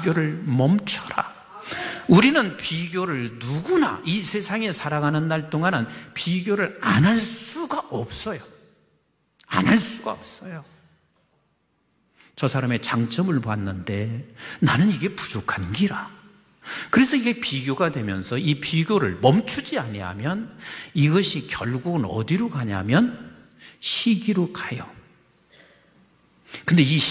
비교를 멈춰라. 우리는 비교를 누구나 이 세상에 살아가는 날 동안은 비교를 안 할 수가 없어요. 안 할 수가 없어요. 저 사람의 장점을 봤는데 나는 이게 부족한 기라. 그래서 이게 비교가 되면서 이 비교를 멈추지 아니하면 이것이 결국은 어디로 가냐면 시기로 가요. 근데 이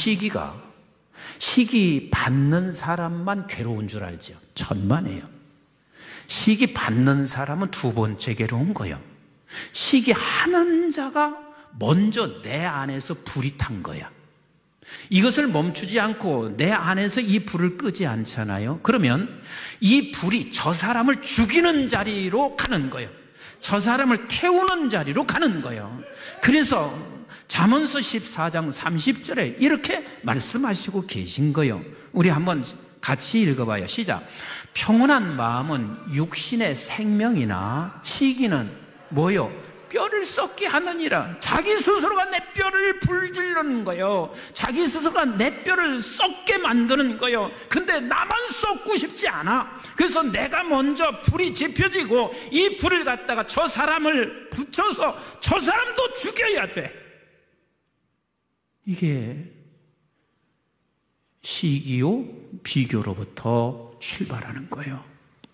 시기 받는 사람만 괴로운 줄 알죠? 천만에요. 시기 받는 사람은 두 번째 괴로운 거예요. 시기 하는 자가 먼저 내 안에서 불이 탄 거야. 이것을 멈추지 않고 내 안에서 이 불을 끄지 않잖아요. 그러면 이 불이 저 사람을 죽이는 자리로 가는 거예요. 저 사람을 태우는 자리로 가는 거예요. 그래서 잠언서 14장 30절에 이렇게 말씀하시고 계신 거예요. 우리 한번 같이 읽어봐요. 시작. 평온한 마음은 육신의 생명이나 시기는 뭐요? 뼈를 썩게 하느니라. 자기 스스로가 내 뼈를 불질르는 거예요. 자기 스스로가 내 뼈를 썩게 만드는 거예요. 근데 나만 썩고 싶지 않아. 그래서 내가 먼저 불이 지펴지고 이 불을 갖다가 저 사람을 붙여서 저 사람도 죽여야 돼. 이게 시기요 비교로부터 출발하는 거예요.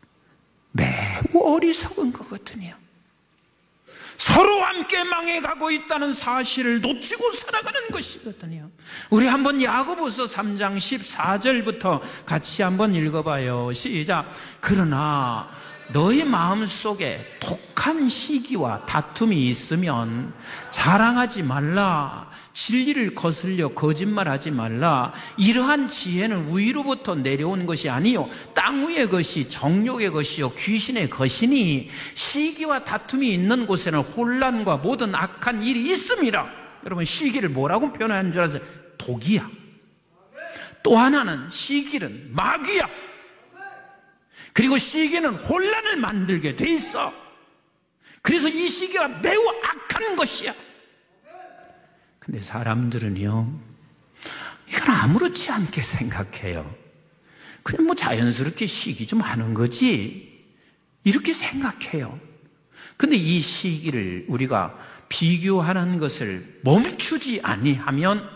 매우 어리석은 거거든요. 서로 함께 망해가고 있다는 사실을 놓치고 살아가는 것이거든요. 우리 한번 야고보서 3장 14절부터 같이 한번 읽어봐요. 시작. 그러나 너희 마음속에 독한 시기와 다툼이 있으면 자랑하지 말라. 진리를 거슬려 거짓말하지 말라. 이러한 지혜는 위로부터 내려온 것이 아니요 땅 위의 것이 정욕의 것이요 귀신의 것이니 시기와 다툼이 있는 곳에는 혼란과 모든 악한 일이 있습니다. 여러분, 시기를 뭐라고 표현하는 줄 아세요? 독이야. 또 하나는 시기는 마귀야. 그리고 시기는 혼란을 만들게 돼 있어. 그래서 이 시기가 매우 악한 것이야. 근데 사람들은요, 이건 아무렇지 않게 생각해요. 그냥 뭐 자연스럽게 시기 좀 하는 거지, 이렇게 생각해요. 근데 이 시기를 우리가 비교하는 것을 멈추지 아니하면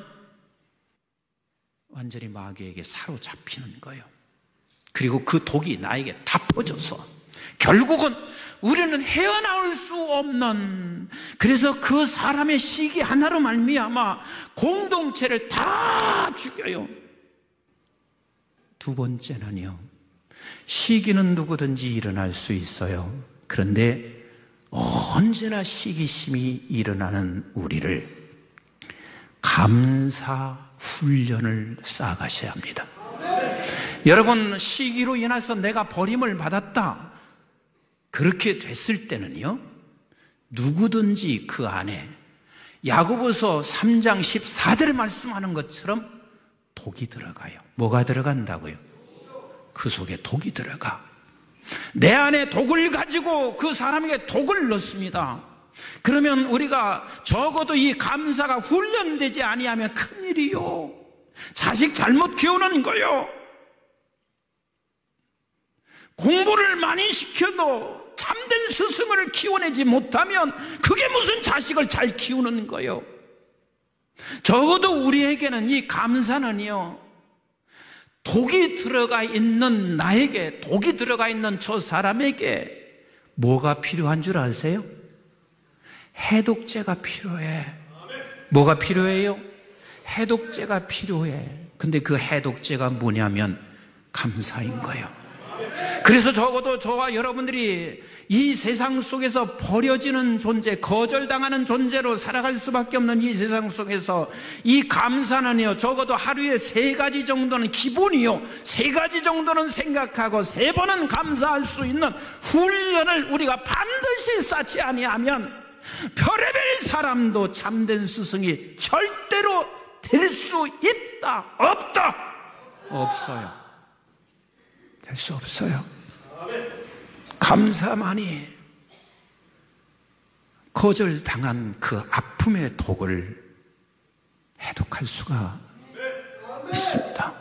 완전히 마귀에게 사로잡히는 거예요. 그리고 그 독이 나에게 다 퍼져서 결국은 우리는 헤어나올 수 없는, 그래서 그 사람의 시기 하나로 말미암아 공동체를 다 죽여요. 두 번째는요, 시기는 누구든지 일어날 수 있어요. 그런데 언제나 시기심이 일어나는 우리를 감사 훈련을 쌓아가셔야 합니다. 여러분, 시기로 인해서 내가 버림을 받았다, 그렇게 됐을 때는요, 누구든지 그 안에 야고보서 3장 14절에 말씀하는 것처럼 독이 들어가요. 뭐가 들어간다고요? 그 속에 독이 들어가. 내 안에 독을 가지고 그 사람에게 독을 넣습니다. 그러면 우리가 적어도 이 감사가 훈련되지 아니하면 큰일이요. 자식 잘못 키우는 거요. 공부를 많이 시켜도 참된 스승을 키워내지 못하면 그게 무슨 자식을 잘 키우는 거예요. 적어도 우리에게는 이 감사는요, 독이 들어가 있는 나에게, 독이 들어가 있는 저 사람에게 뭐가 필요한 줄 아세요? 해독제가 필요해. 뭐가 필요해요? 해독제가 필요해. 근데 그 해독제가 뭐냐면 감사인 거예요. 그래서 적어도 저와 여러분들이 이 세상 속에서 버려지는 존재, 거절당하는 존재로 살아갈 수밖에 없는 이 세상 속에서 이 감사는요, 적어도 하루에 3가지 정도는 기본이요, 3가지 정도는 생각하고 3번은 감사할 수 있는 훈련을 우리가 반드시 쌓지 아니하면 별의별 사람도 참된 스승이 절대로 될 수 있다, 없다? 없어요. 될 수 없어요. 감사만이 거절당한 그 아픔의 독을 해독할 수가 있습니다.